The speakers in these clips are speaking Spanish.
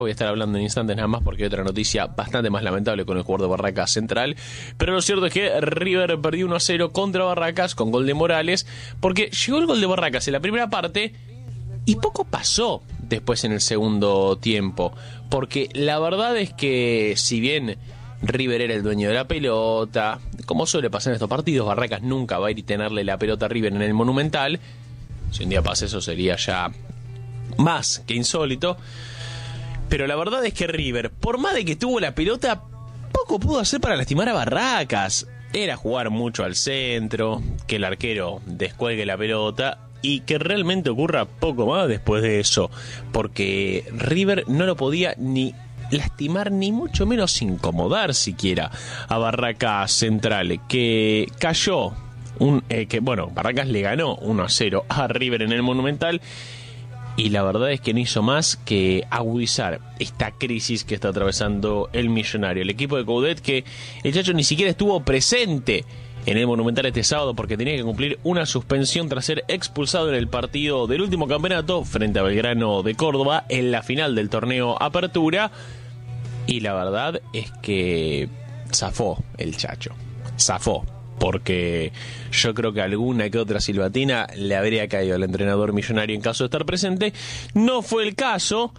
Voy a estar hablando en instantes nada más porque hay otra noticia bastante más lamentable con el jugador de Barracas Central. Pero lo cierto es que River perdió 1-0 contra Barracas con gol de Morales, porque llegó el gol de Barracas en la primera parte y poco pasó después en el segundo tiempo. Porque la verdad es que si bien River era el dueño de la pelota, como suele pasar en estos partidos, Barracas nunca va a ir y tenerle la pelota a River en el Monumental. Si un día pasa eso sería ya más que insólito. Pero la verdad es que River, por más de que tuvo la pelota, poco pudo hacer para lastimar a Barracas. Era jugar mucho al centro, que el arquero descuelgue la pelota y que realmente ocurra poco más después de eso. Porque River no lo podía ni lastimar, ni mucho menos incomodar siquiera a Barracas Central, que cayó, Barracas le ganó 1-0 a River en el Monumental. Y la verdad es que no hizo más que agudizar esta crisis que está atravesando el Millonario. El equipo de Coudet, que el Chacho ni siquiera estuvo presente en el Monumental este sábado porque tenía que cumplir una suspensión tras ser expulsado en el partido del último campeonato frente a Belgrano de Córdoba en la final del torneo Apertura. Y la verdad es que zafó el Chacho. Zafó. Porque yo creo que alguna que otra silbatina le habría caído al entrenador millonario en caso de estar presente. No fue el caso.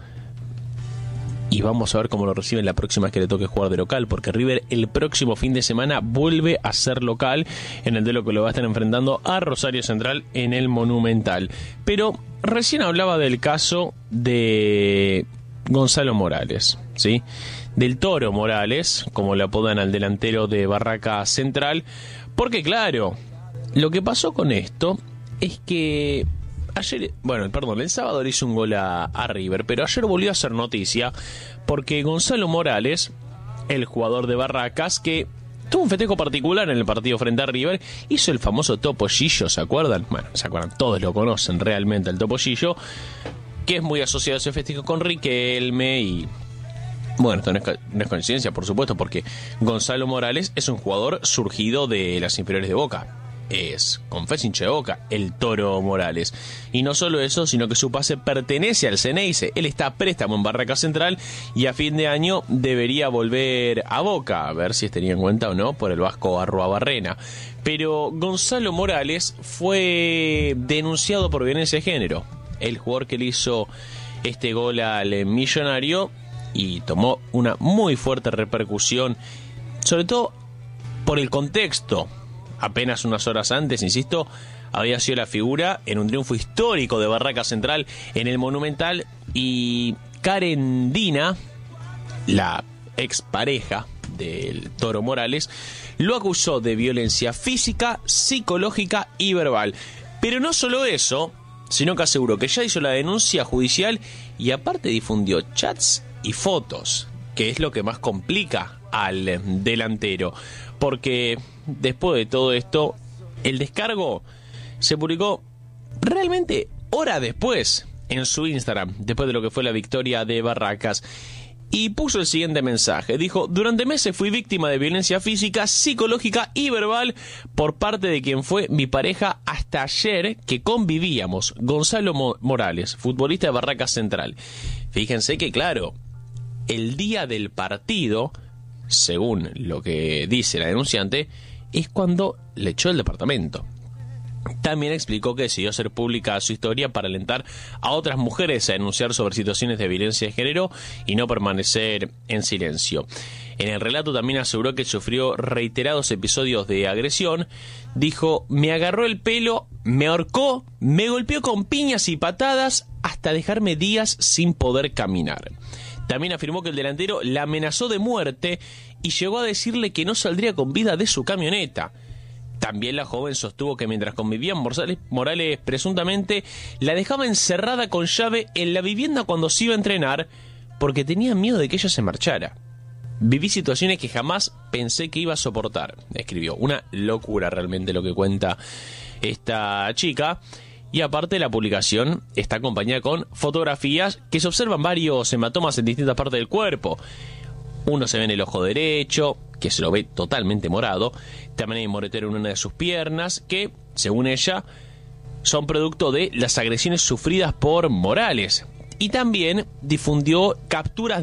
Y vamos a ver cómo lo reciben la próxima vez que le toque jugar de local. Porque River el próximo fin de semana vuelve a ser local en el duelo que lo va a estar enfrentando a Rosario Central en el Monumental. Pero recién hablaba del caso de Gonzalo Morales, ¿sí? Del Toro Morales, como le apodan al delantero de Barracas Central. Porque claro, lo que pasó con esto es que el sábado le hizo un gol a River, pero ayer volvió a ser noticia porque Gonzalo Morales, el jugador de Barracas, que tuvo un festejo particular en el partido frente a River, hizo el famoso topollillo, ¿se acuerdan? Bueno, se acuerdan, todos lo conocen realmente, el topollillo, que es muy asociado a ese festejo con Riquelme y... Bueno, esto no es coincidencia, por supuesto, porque Gonzalo Morales es un jugador surgido de las inferiores de Boca. Es, confes, hincha de Boca, el Toro Morales. Y no solo eso, sino que su pase pertenece al Ceneice. Él está a préstamo en Barracas Central y a fin de año debería volver a Boca, a ver si es tenido en cuenta o no por el vasco Arruabarrena. Pero Gonzalo Morales fue denunciado por violencia de género. El jugador que le hizo este gol al Millonario, y tomó una muy fuerte repercusión, sobre todo por el contexto. Apenas unas horas antes, insisto, había sido la figura en un triunfo histórico de Barracas Central en el Monumental, y Karen Dina, la expareja del Toro Morales, lo acusó de violencia física, psicológica y verbal. Pero no solo eso, sino que aseguró que ya hizo la denuncia judicial y aparte difundió chats y fotos, que es lo que más complica al delantero, porque después de todo esto, el descargo se publicó realmente horas después en su Instagram, después de lo que fue la victoria de Barracas, y puso el siguiente mensaje. Dijo: durante meses fui víctima de violencia física, psicológica y verbal por parte de quien fue mi pareja hasta ayer que convivíamos, Gonzalo Morales, futbolista de Barracas Central. Fíjense que claro, el día del partido, según lo que dice la denunciante, es cuando le echó el departamento. También explicó que decidió hacer pública su historia para alentar a otras mujeres a denunciar sobre situaciones de violencia de género y no permanecer en silencio. En el relato también aseguró que sufrió reiterados episodios de agresión. Dijo: me agarró el pelo, me ahorcó, me golpeó con piñas y patadas hasta dejarme días sin poder caminar. También afirmó que el delantero la amenazó de muerte y llegó a decirle que no saldría con vida de su camioneta. También la joven sostuvo que mientras convivían, Morales presuntamente la dejaba encerrada con llave en la vivienda cuando se iba a entrenar porque tenía miedo de que ella se marchara. Viví situaciones que jamás pensé que iba a soportar, escribió. Una locura realmente lo que cuenta esta chica. Y aparte, la publicación está acompañada con fotografías que se observan varios hematomas en distintas partes del cuerpo. Uno se ve en el ojo derecho, que se lo ve totalmente morado. También hay moretero en una de sus piernas, que, según ella, son producto de las agresiones sufridas por Morales. y también difundió capturas